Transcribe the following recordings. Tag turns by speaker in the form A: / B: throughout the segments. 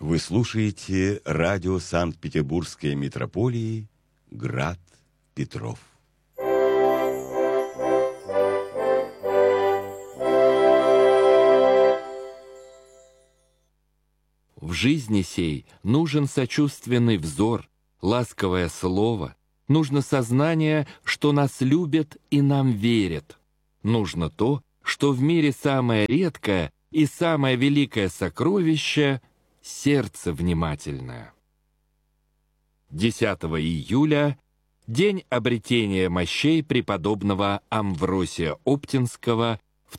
A: Вы слушаете радио Санкт-Петербургской митрополии «Град Петров».
B: В жизни сей нужен сочувственный взор, ласковое слово, нужно сознание, что нас любят и нам верят. Нужно то, что в мире самое редкое и самое великое сокровище — сердце внимательное. 10 июля — день обретения мощей преподобного Амвросия Оптинского в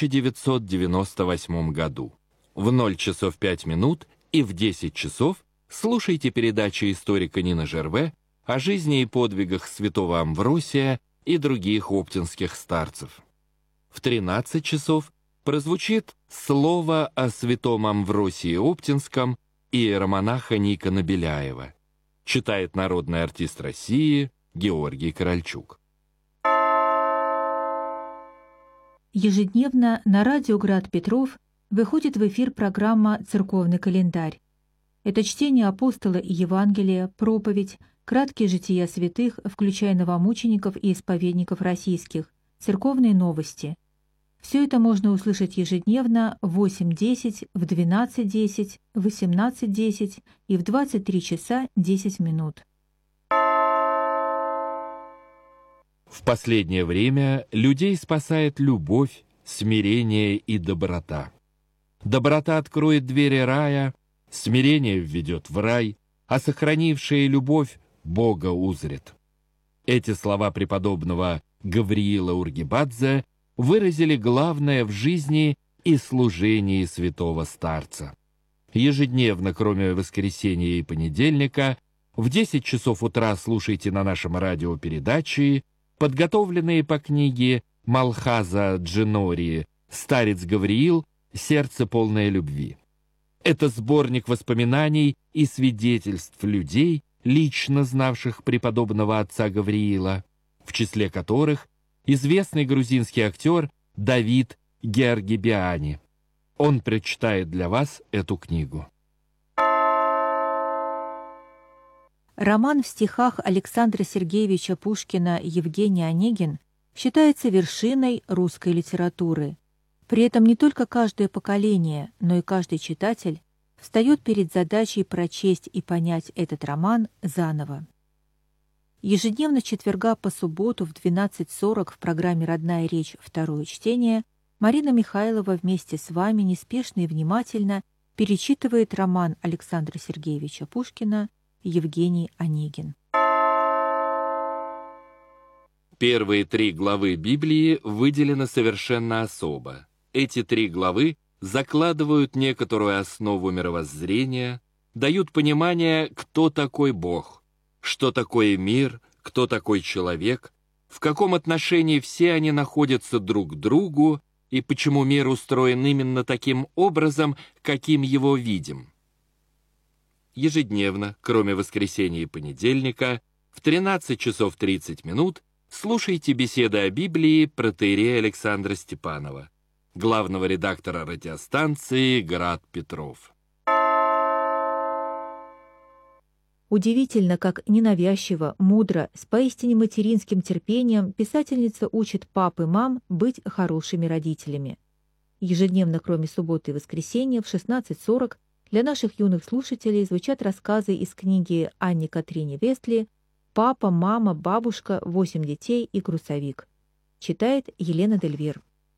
B: 1998 году. В 0 часов 5 минут и в 10 часов слушайте передачи историка Нины Жерве о жизни и подвигах святого Амвросия и других оптинских старцев. В 13 часов прозвучит слово о святом Амвросии Оптинском и иеромонаха Никона Беляева. Читает народный артист России Георгий Корольчук.
C: Ежедневно на радио «Град Петров» выходит в эфир программа «Церковный календарь». Это чтение апостола и Евангелия, проповедь, краткие жития святых, включая новомучеников и исповедников российских, церковные новости. Все это можно услышать ежедневно в 8:10, в 12:10, в 18:10 и в 23 часа 10 минут.
B: В последнее время людей спасает любовь, смирение и доброта. Доброта откроет двери рая, смирение введет в рай, а сохранившая любовь Бога узрит. Эти слова преподобного Гавриила Ургибадзе выразили главное в жизни и служении святого старца. Ежедневно, кроме воскресенья и понедельника, в 10 часов утра слушайте на нашем радио передачи, подготовленные по книге Малхаза Джинори «Старец Гавриил. Сердце полное любви». Это сборник воспоминаний и свидетельств людей, лично знавших преподобного отца Гавриила, в числе которых известный грузинский актер Давид Георгибиани. Он прочитает для вас эту книгу.
C: Роман в стихах Александра Сергеевича Пушкина «Евгений Онегин» считается вершиной русской литературы. При этом не только каждое поколение, но и каждый читатель встает перед задачей прочесть и понять этот роман заново. Ежедневно с четверга по субботу в 12:40 в программе «Родная речь. Второе чтение» Марина Михайлова вместе с вами неспешно и внимательно перечитывает роман Александра Сергеевича Пушкина «Евгений Онегин».
B: Первые 3 главы Библии выделены совершенно особо. Эти 3 главы закладывают некоторую основу мировоззрения, дают понимание, кто такой Бог, что такое мир, кто такой человек, в каком отношении все они находятся друг к другу и почему мир устроен именно таким образом, каким его видим. Ежедневно, кроме воскресенья и понедельника, в 13 часов 30 минут слушайте беседы о Библии протоиерея Александра Степанова, главного редактора радиостанции «Град Петров».
C: Удивительно, как ненавязчиво, мудро, с поистине материнским терпением писательница учит пап и мам быть хорошими родителями. Ежедневно, кроме субботы и воскресенья, в 16:40 для наших юных слушателей звучат рассказы из книги Анни Катрини Вестли «Папа, мама, бабушка, 8 детей и грузовик». Читает Елена Дельвир.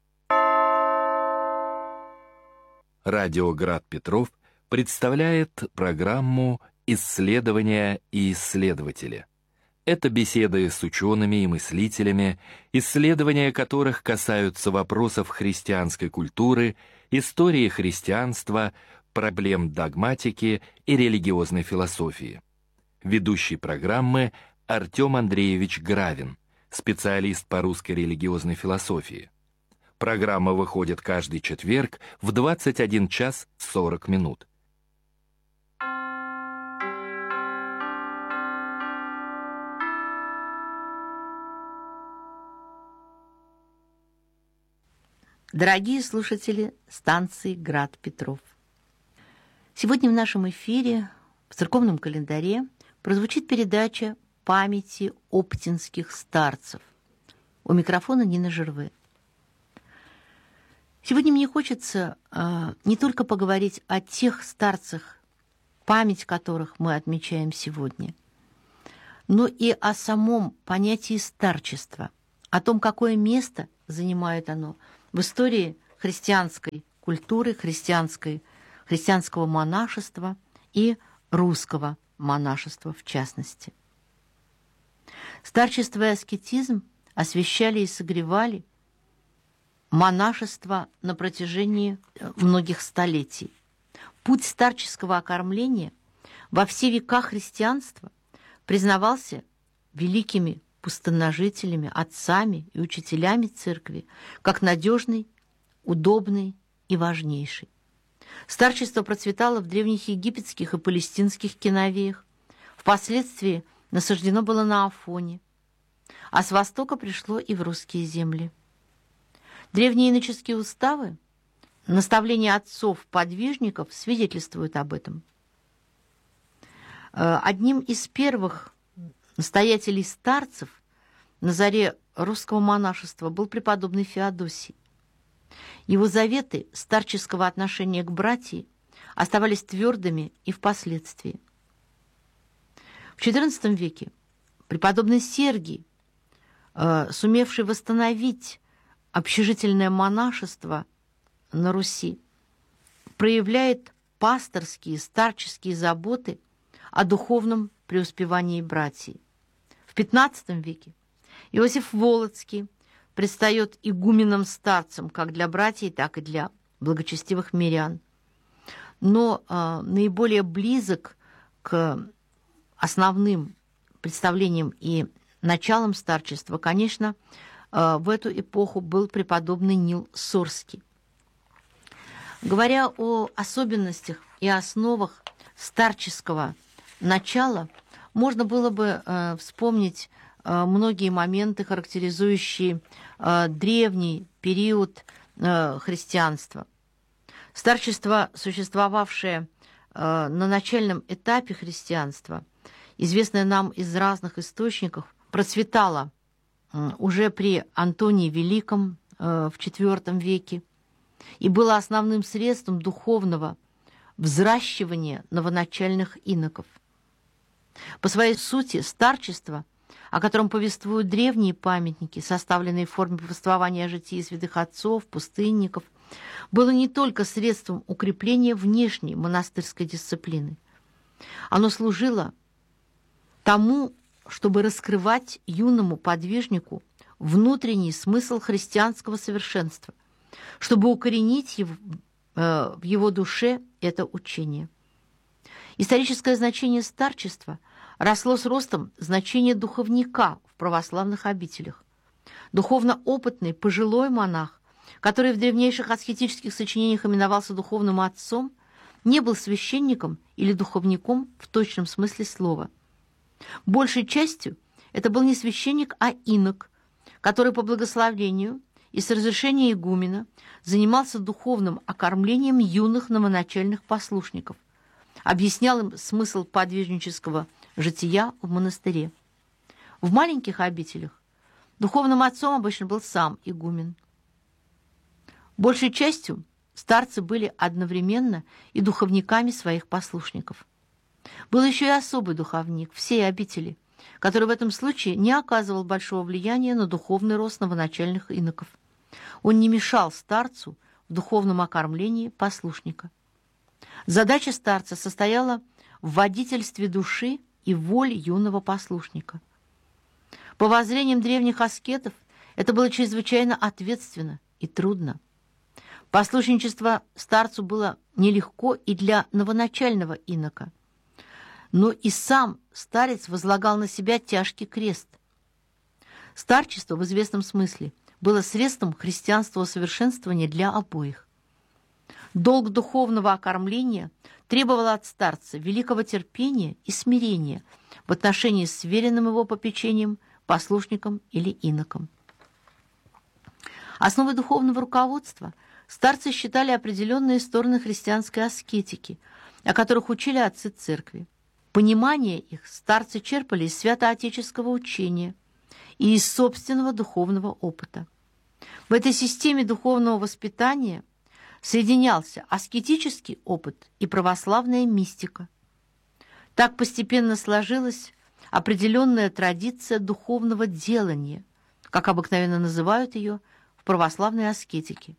B: Радио «Град Петров» представляет программу «Исследования и исследователи». Это беседы с учеными и мыслителями, исследования которых касаются вопросов христианской культуры, истории христианства, проблем догматики и религиозной философии. Ведущий программы Артем Андреевич Гравин, специалист по русской религиозной философии. Программа выходит каждый четверг в 21 час 40 минут.
D: Дорогие слушатели станции «Град Петров», Сегодня в нашем эфире, в церковном календаре, прозвучит передача «Памяти оптинских старцев». У микрофона Нина Жерве. Сегодня мне хочется не только поговорить о тех старцах, память которых мы отмечаем сегодня, но и о самом понятии старчества, о том, какое место занимает оно в истории христианской культуры, христианского монашества и русского монашества в частности. Старчество и аскетизм освещали и согревали монашество на протяжении многих столетий. Путь старческого окормления во все века христианства признавался великими пустынножителями, отцами и учителями церкви как надежный, удобный и важнейший. Старчество процветало в древних египетских и палестинских киновеях, впоследствии насаждено было на Афоне, а с востока пришло и в русские земли. Древние иноческие уставы, наставления отцов-подвижников свидетельствуют об этом. Одним из первых настоятелей-старцев на заре русского монашества был преподобный Феодосий. Его заветы старческого отношения к братии оставались твердыми и впоследствии. В XIV веке преподобный Сергий, сумевший восстановить общежительное монашество на Руси, проявляет пасторские, старческие заботы о духовном преуспевании братьев. В XV веке Иосиф Волоцкий предстает игуменом-старцем как для братьев, так и для благочестивых мирян. Но наиболее близок к основным представлениям и началам старчества, конечно, в эту эпоху был преподобный Нил Сорский. Говоря о особенностях и основах старческого начала, можно было бы вспомнить многие моменты, характеризующие древний период христианства. Старчество, существовавшее на начальном этапе христианства, известное нам из разных источников, процветало уже при Антонии Великом в IV веке и было основным средством духовного взращивания новоначальных иноков. По своей сути, старчество, о котором повествуют древние памятники, составленные в форме повествования о житии святых отцов, пустынников, было не только средством укрепления внешней монастырской дисциплины. Оно служило тому, чтобы раскрывать юному подвижнику внутренний смысл христианского совершенства, чтобы укоренить в его душе это учение. Историческое значение старчества росло с ростом значения духовника в православных обителях. Духовно опытный пожилой монах, который в древнейших аскетических сочинениях именовался духовным отцом, не был священником или духовником в точном смысле слова. Большей частью это был не священник, а инок, который по благословению и с разрешения игумена занимался духовным окормлением юных новоначальных послушников, объяснял им смысл подвижнического жития в монастыре. В маленьких обителях духовным отцом обычно был сам игумен. Большей частью старцы были одновременно и духовниками своих послушников. Был еще и особый духовник всей обители, который в этом случае не оказывал большого влияния на духовный рост новоначальных иноков. Он не мешал старцу в духовном окормлении послушника. Задача старца состояла в водительстве души и воли юного послушника. По воззрениям древних аскетов, это было чрезвычайно ответственно и трудно. Послушничество старцу было нелегко и для новоначального инока, но и сам старец возлагал на себя тяжкий крест. Старчество в известном смысле было средством христианского совершенствования для обоих. Долг духовного окормления требовал от старца великого терпения и смирения в отношении с веренным его попечением, послушником или иноком. Основой духовного руководства старцы считали определенные стороны христианской аскетики о которых учили отцы церкви. Понимание их старцы черпали из святоотеческого учения и из собственного духовного опыта. В этой системе духовного воспитания соединялся аскетический опыт и православная мистика. Так постепенно сложилась определенная традиция духовного делания, как обыкновенно называют ее в православной аскетике.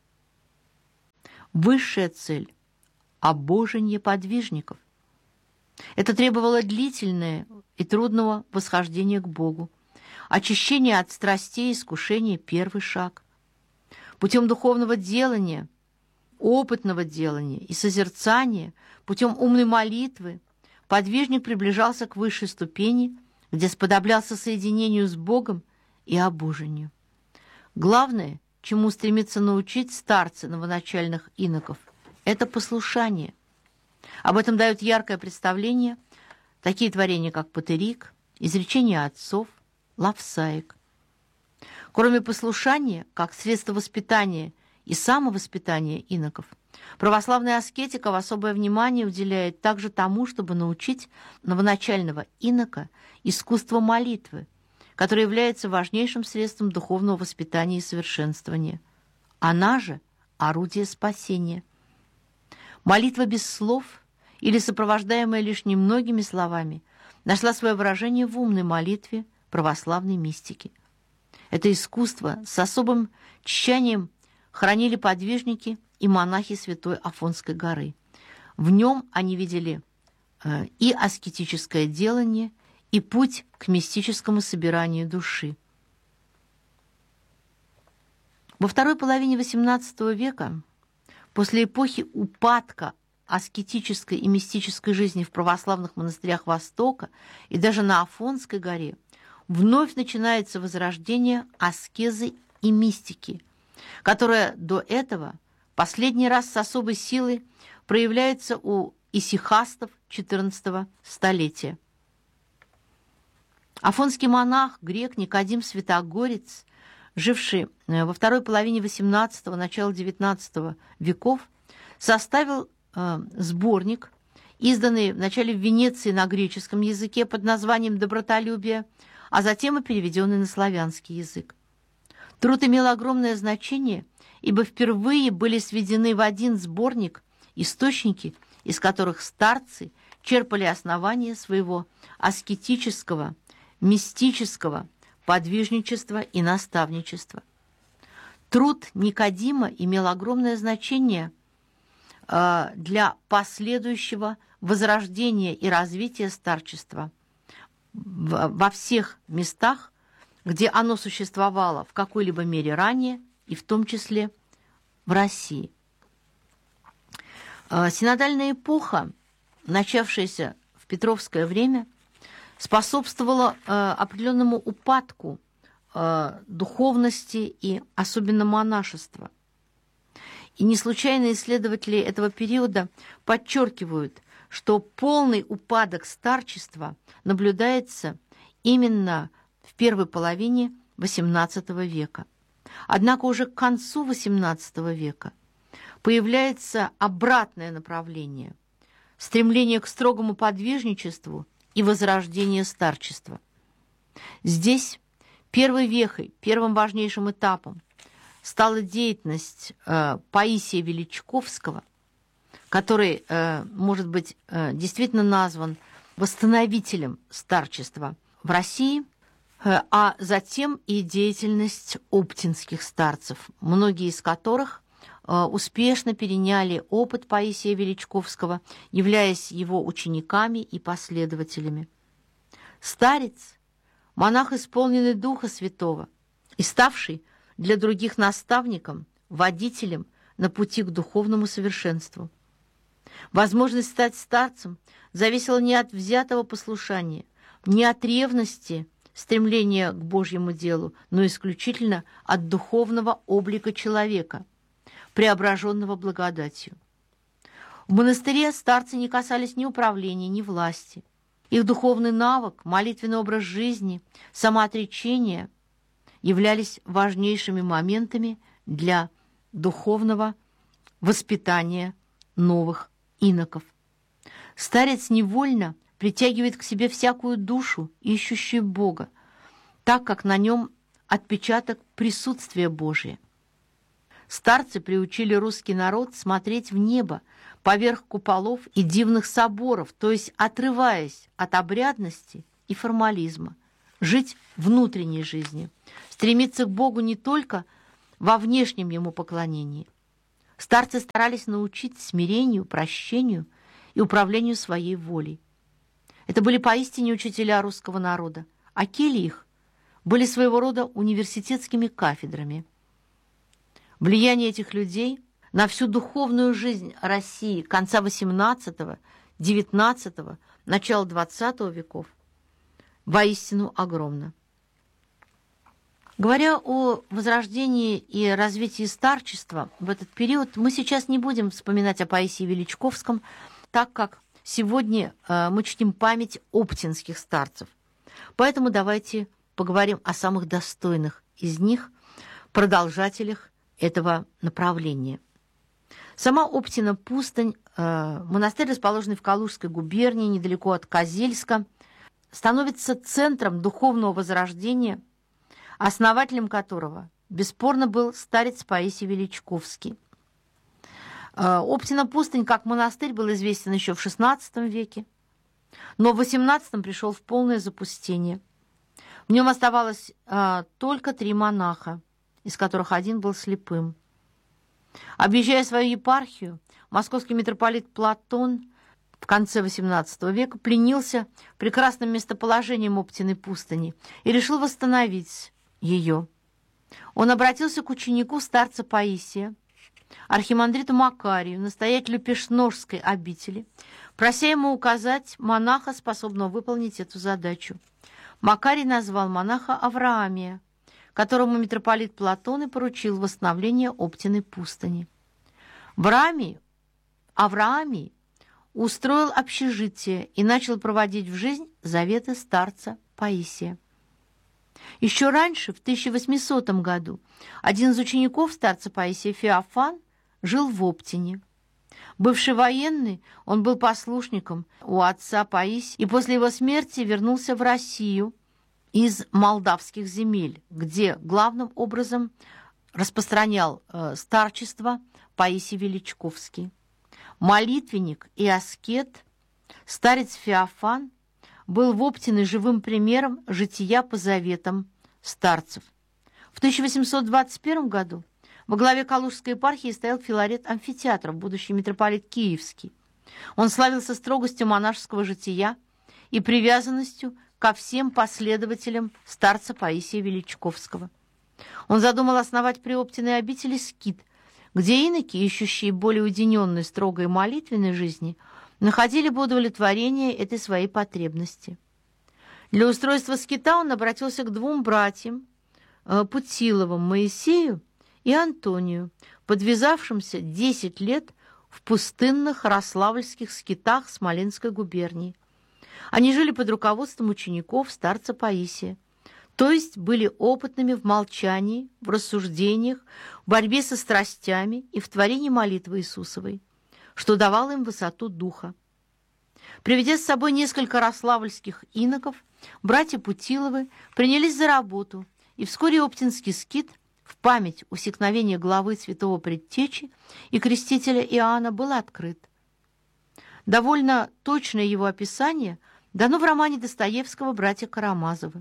D: Высшая цель – обожение подвижников. Это требовало длительного и трудного восхождения к Богу, очищение от страстей и искушения – первый шаг. Путем духовного делания, опытного делания и созерцания, путем умной молитвы подвижник приближался к высшей ступени, где сподоблялся соединению с Богом и обожению. Главное, чему стремится научить старцы новоначальных иноков, это послушание. Об этом дают яркое представление такие творения, как «Патерик», «Изречения отцов», «Лавсаик». Кроме послушания, как средство воспитания и самовоспитания иноков, православная аскетика в особое внимание уделяет также тому, чтобы научить новоначального инока искусству молитвы, которое является важнейшим средством духовного воспитания и совершенствования. Она же орудие спасения. Молитва без слов или сопровождаемая лишь немногими словами нашла свое выражение в умной молитве православной мистики. Это искусство с особым тщанием хранили подвижники и монахи Святой Афонской горы. В нем они видели и аскетическое делание, и путь к мистическому собиранию души. Во второй половине XVIII века, после эпохи упадка аскетической и мистической жизни в православных монастырях Востока и даже на Афонской горе, вновь начинается возрождение аскезы и мистики, которая до этого последний раз с особой силой проявляется у исихастов XIV столетия. Афонский монах, грек Никодим Святогорец, живший во второй половине XVIII – начала XIX веков, составил сборник, изданный вначале в Венеции на греческом языке под названием «Добротолюбие», а затем и переведенный на славянский язык. Труд имел огромное значение, ибо впервые были сведены в один сборник источники, из которых старцы черпали основания своего аскетического, мистического подвижничества и наставничества. Труд Никодима имел огромное значение для последующего возрождения и развития старчества во всех местах, где оно существовало в какой-либо мере ранее, и в том числе в России. Синодальная эпоха, начавшаяся в Петровское время, способствовала определенному упадку духовности и особенно монашества. И не случайно исследователи этого периода подчеркивают, что полный упадок старчества наблюдается именно в первой половине XVIII века. Однако уже к концу XVIII века появляется обратное направление – стремление к строгому подвижничеству и возрождение старчества. Здесь первой вехой, первым важнейшим этапом стала деятельность Паисия Величковского, который может быть действительно назван восстановителем старчества в России, а затем и деятельность оптинских старцев, многие из которых успешно переняли опыт Паисия Величковского, являясь его учениками и последователями. Старец – монах, исполненный Духа Святого и ставший для других наставником, водителем на пути к духовному совершенству. Возможность стать старцем зависела не от взятого послушания, не от ревности, стремления к Божьему делу, но исключительно от духовного облика человека, преображенного благодатью. В монастыре старцы не касались ни управления, ни власти. Их духовный навык, молитвенный образ жизни, самоотречение являлись важнейшими моментами для духовного воспитания новых иноков. Старец невольно притягивает к себе всякую душу, ищущую Бога, так как на нем отпечаток присутствия Божия. Старцы приучили русский народ смотреть в небо, поверх куполов и дивных соборов, то есть отрываясь от обрядности и формализма, жить внутренней жизнью, стремиться к Богу не только во внешнем Ему поклонении. Старцы старались научить смирению, прощению и управлению своей волей. Это были поистине учителя русского народа, а кельи их были своего рода университетскими кафедрами. Влияние этих людей на всю духовную жизнь России конца XVIII, XIX, начала XX веков воистину огромно. Говоря о возрождении и развитии старчества в этот период, мы сейчас не будем вспоминать о Паисии Величковском, так как сегодня мы чтим память оптинских старцев. Поэтому давайте поговорим о самых достойных из них, продолжателях этого направления. Сама Оптина пустынь, монастырь, расположенный в Калужской губернии, недалеко от Козельска, становится центром духовного возрождения, основателем которого бесспорно был старец Паисий Величковский. Оптина пустынь как монастырь был известен еще в XVI веке, но в XVIII пришел в полное запустение. В нем оставалось только 3 монаха, из которых один был слепым. Объезжая свою епархию, московский митрополит Платон в конце XVIII века пленился прекрасным местоположением Оптиной пустыни и решил восстановить ее. Он обратился к ученику старца Паисия, архимандриту Макарию, настоятелю Пешножской обители, прося ему указать монаха, способного выполнить эту задачу. Макарий назвал монаха Авраамия, которому митрополит Платон и поручил восстановление Оптиной пустыни. Авраамий устроил общежитие и начал проводить в жизнь заветы старца Паисия. Еще раньше, в 1800 году, один из учеников старца Паисия, Феофан, жил в Оптине. Бывший военный, он был послушником у отца Паисия и после его смерти вернулся в Россию из молдавских земель, где главным образом распространял старчество Паисий Величковский. Молитвенник и аскет, старец Феофан был в Оптине живым примером жития по заветам старцев. В 1821 году во главе Калужской епархии стоял Филарет Амфитеатров, будущий митрополит Киевский. Он славился строгостью монашеского жития и привязанностью ко всем последователям старца Паисия Величковского. Он задумал основать при Оптиной обители скит, где иноки, ищущие более уединенной, строгой молитвенной жизни, находили бы удовлетворение этой своей потребности. Для устройства скита он обратился к 2 братьям, Путиловым Моисею и Антонию, подвязавшимся 10 лет в пустынных рославльских скитах Смоленской губернии. Они жили под руководством учеников старца Паисия, то есть были опытными в молчании, в рассуждениях, в борьбе со страстями и в творении молитвы Иисусовой, что давало им высоту духа. Приведя с собой несколько рославльских иноков, братья Путиловы принялись за работу, и вскоре Оптинский скит в память усекновения главы святого Предтечи и крестителя Иоанна был открыт. Довольно точное его описание дано в романе Достоевского «Братья Карамазовы».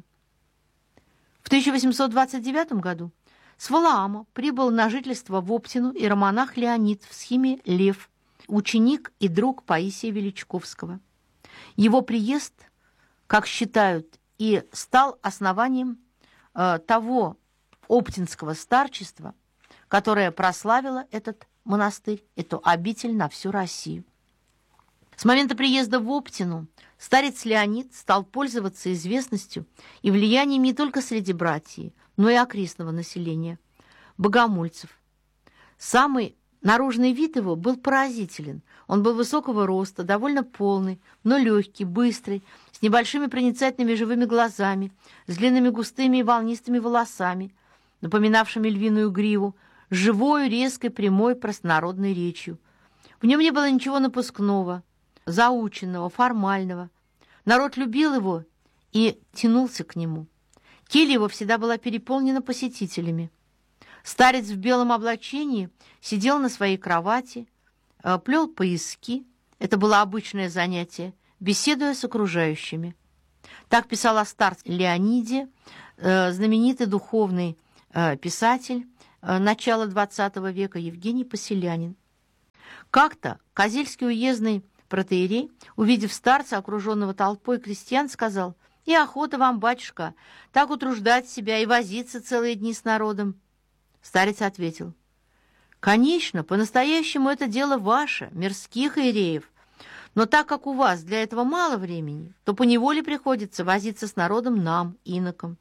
D: В 1829 году с Валаама прибыл на жительство в Оптину иеромонах Леонид в схиме Лев, ученик и друг Паисия Величковского. Его приезд, как считают, и стал основанием того оптинского старчества, которое прославило этот монастырь, эту обитель на всю Россию. С момента приезда в Оптину старец Леонид стал пользоваться известностью и влиянием не только среди братьев, но и окрестного населения, богомольцев. Самый наружный вид его был поразителен. Он был высокого роста, довольно полный, но легкий, быстрый, с небольшими проницательными живыми глазами, с длинными густыми и волнистыми волосами, напоминавшими львиную гриву, с живой, резкой, прямой, простонародной речью. В нем не было ничего напускного, заученного, формального. Народ любил его и тянулся к нему. Келья его всегда была переполнена посетителями. Старец в белом облачении сидел на своей кровати, плел пояски, это было обычное занятие, беседуя с окружающими. Так писал о старце Леониде, знаменитый духовный писатель начала XX века Евгений Поселянин. Как-то Козельский уездный протоиерей, увидев старца, окруженного толпой крестьян, сказал: «И охота вам, батюшка, так утруждать себя и возиться целые дни с народом». Старец ответил: «Конечно, по-настоящему это дело ваше, мирских иереев, но так как у вас для этого мало времени, то поневоле приходится возиться с народом нам, инокам».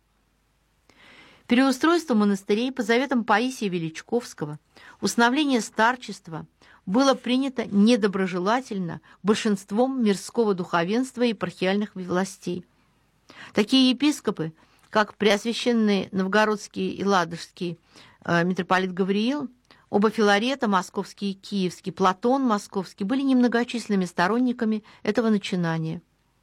D: Переустройство монастырей по заветам Паисия Величковского, установление старчества было принято недоброжелательно большинством мирского духовенства и епархиальных властей. Такие епископы, как преосвященный новгородский и ладожский митрополит Гавриил, оба Филарета, московский и киевский, Платон московский, были немногочисленными сторонниками этого начинания.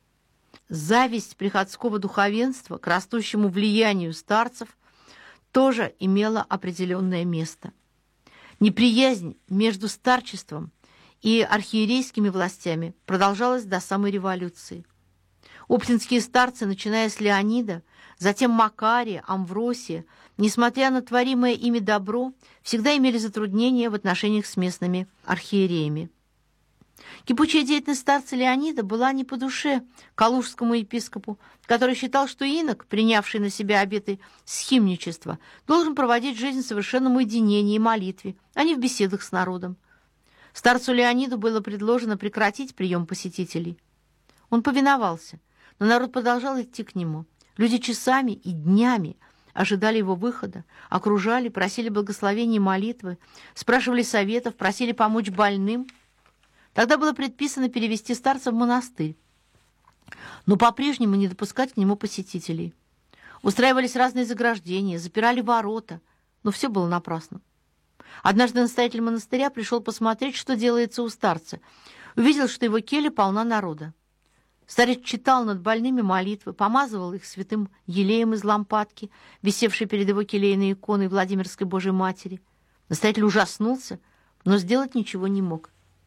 D: Зависть приходского духовенства к растущему влиянию старцев тоже имела определенное место. Неприязнь между старчеством и архиерейскими властями продолжалась до самой революции. Оптинские старцы, начиная с Леонида, затем Макария, Амвросия, несмотря на творимое ими добро, всегда имели затруднения в отношениях с местными архиереями. Кипучая деятельность старца Леонида была не по душе калужскому епископу, который считал, что инок, принявший на себя обеты схимничества, должен проводить жизнь в совершенном уединении и молитве, а не в беседах с народом. Старцу Леониду было предложено прекратить прием посетителей. Он повиновался, но народ продолжал идти к нему. Люди часами и днями ожидали его выхода, окружали, просили благословения и молитвы, спрашивали советов, просили помочь больным. Тогда было предписано перевести старца в монастырь, но по-прежнему не допускать к нему посетителей. Устраивались разные заграждения, запирали ворота, но все было напрасно. Однажды настоятель монастыря пришел посмотреть, что делается у старца. Увидел, что его келья полна народа. Старец читал над больными молитвы, помазывал их святым елеем из лампадки, висевшей перед его келейной иконой Владимирской Божией Матери. Настоятель ужаснулся, но сделать ничего не мог.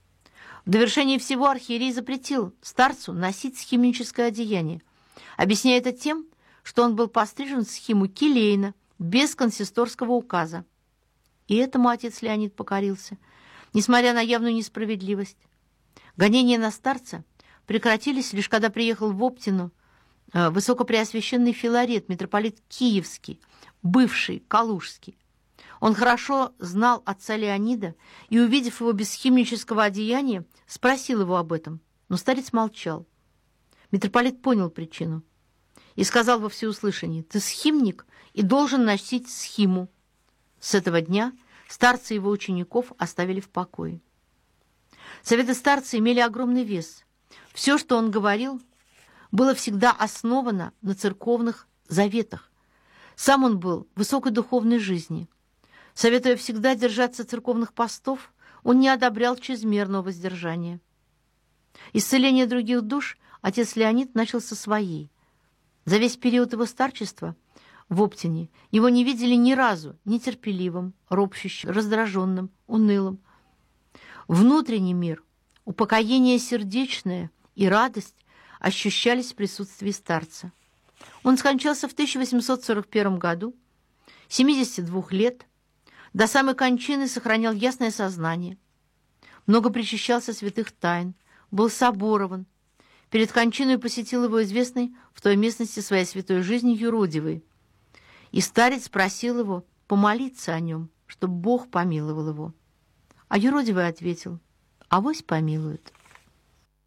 D: В довершение всего архиерей запретил старцу носить схимническое одеяние, объясняя это тем, что он был пострижен в схиму келейно, без консисторского указа. И этому отец Леонид покорился, несмотря на явную несправедливость. Гонения на старца прекратились лишь когда приехал в Оптину высокопреосвященный Филарет, митрополит Киевский, бывший Калужский. Он хорошо знал отца Леонида и, увидев его без схимнического одеяния, спросил его об этом, но старец молчал. Митрополит понял причину и сказал во всеуслышание: «Ты схимник и должен носить схиму». С этого дня старца и его учеников оставили в покое. Советы старца имели огромный вес. Все, что он говорил, было всегда основано на церковных заветах. Сам он был в высокой духовной жизни. Советуя всегда держаться церковных постов, он не одобрял чрезмерного воздержания. Исцеление других душ отец Леонид начал со своей. За весь период его старчества в Оптине его не видели ни разу нетерпеливым, ропщущим, раздраженным, унылым. Внутренний мир, упокоение сердечное и радость ощущались в присутствии старца. Он скончался в 1841 году, 72 лет, до самой кончины сохранял ясное сознание, много причащался святых тайн, был соборован. Перед кончиной посетил его известный в той местности своей святой жизни юродивый. И старец просил его помолиться о нем, чтобы Бог помиловал его. А юродивый ответил: «Авось помилует».